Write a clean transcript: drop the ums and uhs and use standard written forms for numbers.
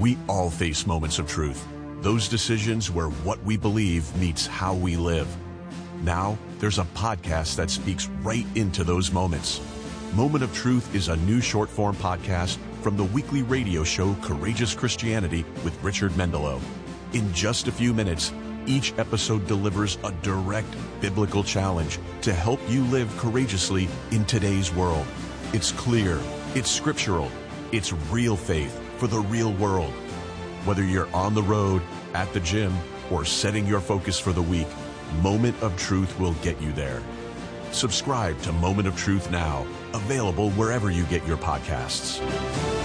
We all face moments of truth. Those decisions where what we believe meets how we live. Now, there's a podcast that speaks right into those moments. Moment of Truth is a new short-form podcast from the weekly radio show Courageous Christianity with Richard Mendelow. In just a few minutes, each episode delivers a direct biblical challenge to help you live courageously in today's world. It's clear, it's scriptural, it's real faith for the real world. Whether you're on the road, at the gym, or setting your focus for the week, Moment of Truth will get you there. Subscribe to Moment of Truth now, available wherever you get your podcasts.